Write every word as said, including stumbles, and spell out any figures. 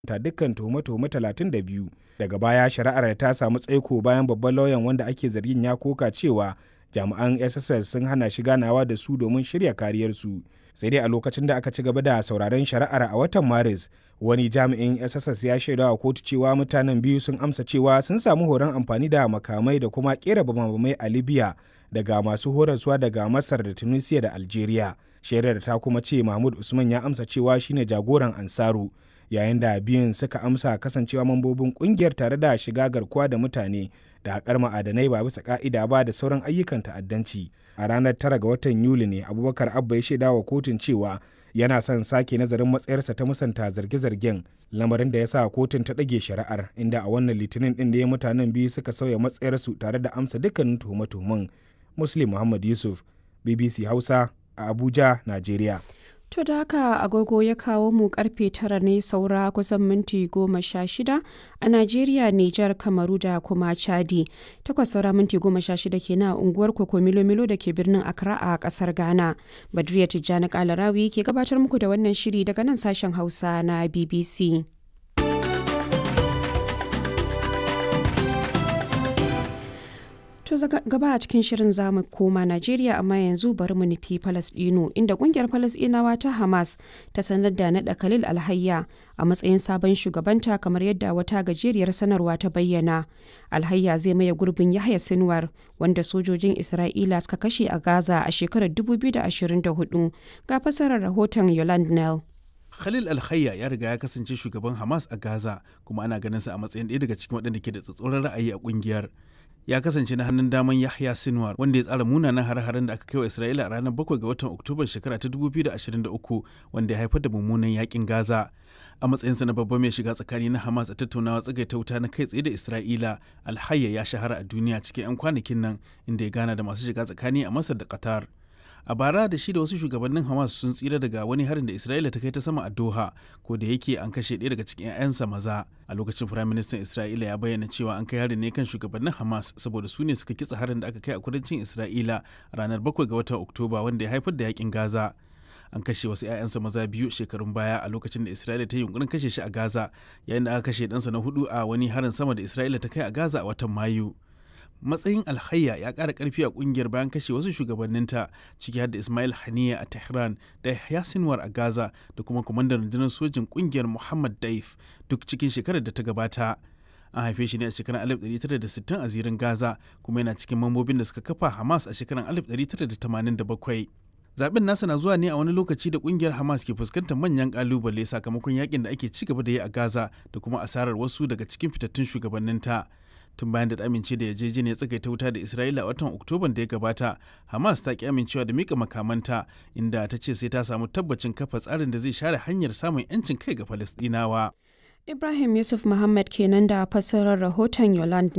ta dukkan tuhume-tuhume talatin da biyu. Daga baya shari'ar ta samu tsaiko bayan babban lauyan wanda ake zargin ya koka cewa jami'an S S S sun hana shi ganawa da su domin shirya kariyarsu. Sai dai a lokacin da aka ci gaba da sauraron shari'ar a watan Maris, wani jami'in S S S ya shaida wa kotu cewa mutanen biyu sun amsa cewa sun samu horon amfani da makamai da kuma kera bamabamai a Libya daga masu horaswa daga Masar da Tunisia da Algeria. Shaidar ta kuma ce Mahmud Usman ya amsa cewa shine jagoran Ansaru, yayin da biyun suka amsa kasancewa mambobin kungiyar tare da shiga garkuwa da mutane da haƙar ma'adanai ba bisa ka'ida ba da sauran ayyukan ta'addanci. A ranar tara ga watan Yuli ne Abubakar Abba ya shaida wa kotun cewa yana son sake nazarin matsayarsa ta musanta zarge-zargen, lamarin da ya sa kotun ta ɗage shari'ar, inda a wannan litinin ɗin ne mutanen biyu suka sauya matsayarsu tare da amsa dukkanin tuhume-tuhumen. Muslim Muhammad Yusuf, B B C Hausa a Abuja, Najeriya. To da haka agogo ya kawo mu karfe tara ne saura kusan minti goma sha shida a Najeriya, Nijar, Kamaru da kuma Chadi. Takwas saura minti goma sha shida kenan a unguwar Koko Milo Milo da ke birnin Accra a kasar Ghana. Badriya Tijjani Kalarawi ke gabatar muku da wannan shiri daga nan sashen Hausa na B B C. To gaba a cikin shirin zamu koma Najeriya, amma yanzu bari mu nufi Falasɗinu, inda kungiyar Falasɗinawa ta Hamas ta sanar da naɗa Khalil Alhayya a matsayin sabon shugabanta, kamar yadda wata gajeriyar sanarwa ta bayyana. Alhayya zai maye gurbin Yahya Sinwar, wanda sojojin Isra'ila suka kashe a Gaza a shekarar dubu biyu da ashirin da hudu. Ga fasarar rahoton Yolande Nell. Khalil Alhayya ya riga ya kasance shugaban Hamas a Gaza, kuma ana ganin sa a matsayin ɗaya daga cikin waɗanda ke da tsatsauran ra'ayi a kungiyar. Ya kasance na hannun daman Yahya Sinwar, wanda ya tsara munanan har-haren da aka kai wa Isra'ila a ranar bakwai ga watan Oktoba shekara ta dubu biyu da ashirin da uku, wanda ya haifar da mummunan yakin Gaza. A matsayinsa na babban mai shiga tsakani na Hamas a tattaunawa tsagaita wuta na kai tsaye da Isra'ila, Alhayya ya shahara a duniya cikin 'yan kwanakin nan, inda ya gana da masu shiga tsakani a Masar da Qatar. A bara da shi da wasu shugabannin Hamas sun tsira daga wani harin da Isra'ila ta kai ta sama a Doha, ko da yake an kashe ɗaya daga cikin 'ya'yansa maza. A lokacin Firaministan Isra'ila ya bayyana cewa an kai harin ne kan shugabannin Hamas saboda su ne suka kitsa harin da aka kai a kudancin Isra'ila ranar bakwai ga watan Oktoba, wanda ya haifar da yakin Gaza. An kashe wasu 'ya'yansa maza biyu shekarun baya a lokacin da Isra'ila ta yi yunkurin kashe shi a Gaza, yayin da aka kashe ɗansa na hudu a wani harin sama da Isra'ila ta kai a Gaza a watan Mayu. Matsayin Alhayya ya ƙara ƙarfi a ƙungiyar bayan kashe wasu shugabanninta, ciki har da Ismail Haniya a Tehran da Yahya Sinwar a Gaza da kuma kwamandan rundunar sojin ƙungiyar Muhammad Daif, duk cikin shekarar da ta gabata. An haife shi ne a shekarar alif ɗari tara da sittin a zirin Gaza, kuma yana cikin mambobin da suka kafa Hamas a shekarar alif ɗari tara da tamanin da bakwai. Zaben nasa na zuwa ne a wani lokaci da kungiyar Hamas ke fuskantar manyan kalubale sakamakon yakin da ake ci gaba da yi a Gaza da kuma asarar wasu daga cikin fitattun shugabanninta. Tun bayan da ta amince da yarjejeniyar tsagaita wuta da Isra'ila a watan Oktoban da ya gabata, Hamas ta ki amincewa da mika makamanta, inda ta ce sai ta samu tabbacin kafa tsarin da zai share hanyar samun 'yancin kai ga Falasɗinawa. Ibrahim Yusuf Muhammad kenan da fassarar rahoton Yolande